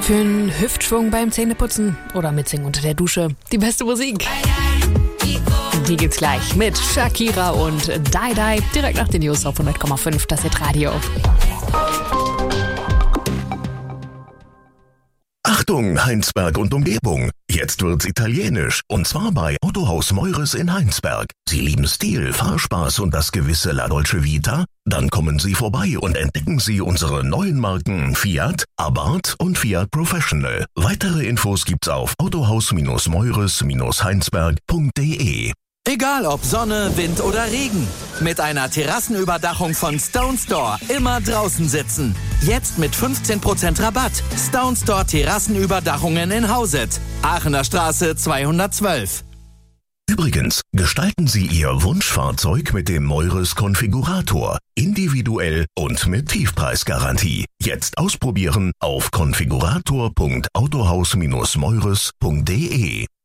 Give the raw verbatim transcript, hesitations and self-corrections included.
Für einen Hüftschwung beim Zähneputzen oder mitsingen unter der Dusche. Die beste Musik. Die gibt's gleich mit Shakira und Die Die. Direkt nach den News auf hundert Komma fünf, das Hit-Radio. Achtung, Heinsberg und Umgebung. Jetzt wird's italienisch. Und zwar bei Autohaus Meures in Heinsberg. Sie lieben Stil, Fahrspaß und das gewisse La Dolce Vita? Dann kommen Sie vorbei und entdecken Sie unsere neuen Marken Fiat, Abarth und Fiat Professional. Weitere Infos gibt's auf autohaus-meures heinsberg punkt de. Egal ob Sonne, Wind oder Regen. Mit einer Terrassenüberdachung von Stone Store immer draußen sitzen. Jetzt mit fünfzehn Prozent Rabatt. Stone Store Terrassenüberdachungen in Hauset. Aachener Straße zweihundertzwölf. Übrigens, gestalten Sie Ihr Wunschfahrzeug mit dem Meures Konfigurator. Individuell und mit Tiefpreisgarantie. Jetzt ausprobieren auf konfigurator punkt autohaus meures punkt de.